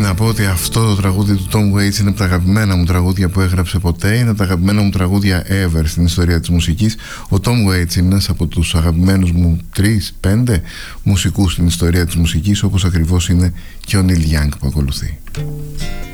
να πω ότι αυτό το τραγούδι του Tom Waits είναι από τα αγαπημένα μου τραγούδια που έγραψε ποτέ. Είναι από τα αγαπημένα μου τραγούδια ever στην ιστορία της μουσικής. Ο Tom Waits είναι ένας από τους αγαπημένους μου 3-5 μουσικούς στην ιστορία της μουσικής, όπως ακριβώς είναι και ο Neil Young που ακολουθεί.